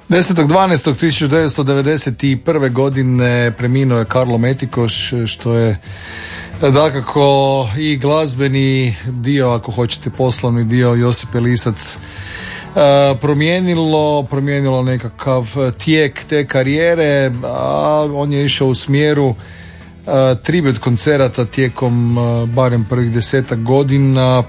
10.12.1991. godine preminuo je Karlo Metikoš, što je dakako i glazbeni dio, ako hoćete poslovni dio, Josipe Lisac promijenilo nekakav tijek te karijere, a on je išao u smjeru tribut koncerata tijekom barem prvih 10 godina.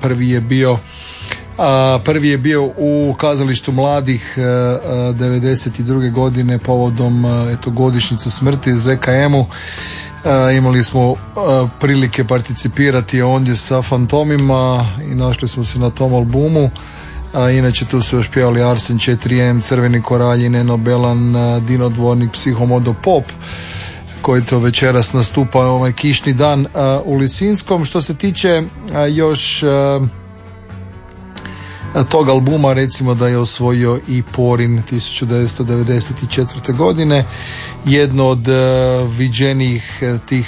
Prvi je bio u Kazalištu mladih 92. godine povodom godišnjice smrti ZKM-u. Imali smo prilike participirati ondje sa Fantomima i našli smo se na tom albumu. Inače tu su još pjevali Arsen 4M, Crveni koralji, Neno Belan, Dino Dvornik, Psihomodo Pop, koji to večeras nastupa ovaj kišni dan u Lisinskom. Što se tiče još tog albuma, recimo da je osvojio i Porin 1994. godine, jedno od viđenijih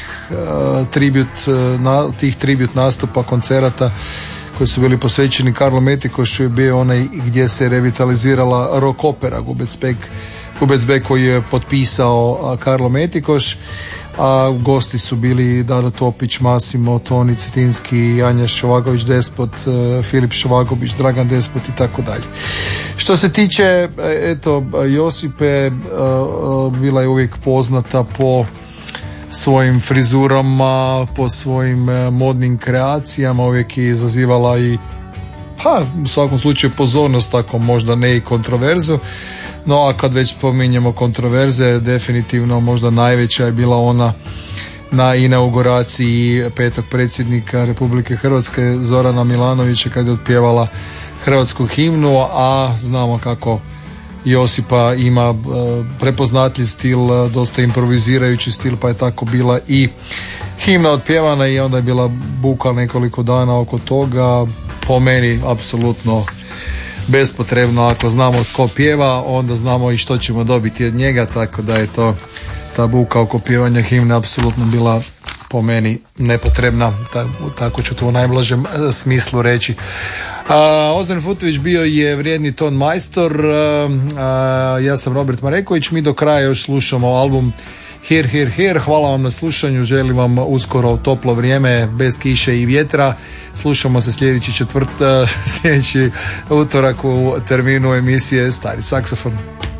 tih tribut nastupa, koncerata koji su bili posvećeni Karlu Metikošu je bio onaj gdje se revitalizirala rock opera Gubec Bek koji je potpisao Karlo Metikoš, a gosti su bili Dado Topić, Masimo, Toni Cetinski, Anja Šovagović Despot, Filip Šovagović, Dragan Despot i tako dalje. Što se tiče Josipe, bila je uvijek poznata po svojim frizurama, po svojim modnim kreacijama, uvijek je izazivala i u svakom slučaju pozornost, tako možda ne i kontroverzu. No, a kad već spominjemo kontroverze, definitivno možda najveća je bila ona na inauguraciji petog predsjednika Republike Hrvatske Zorana Milanovića, kad je otpjevala hrvatsku himnu, a znamo kako Josipa ima prepoznatljiv stil, dosta improvizirajući stil, pa je tako bila i himna otpjevana i onda je bila buka nekoliko dana oko toga. Po meni apsolutno bespotrebno. Ako znamo tko pjeva, onda znamo i što ćemo dobiti od njega, tako da je to ta buka oko pjevanja himne apsolutno bila po meni nepotrebna, tako ću to u najblažem smislu reći. Ozren Futović bio je vrijedni ton majstor, ja sam Robert Mareković, mi do kraja još slušamo album Here, Here, Here. Hvala vam na slušanju, želim vam uskoro toplo vrijeme bez kiše i vjetra. Slušamo se sljedeći utorak u terminu emisije Stari saksofon.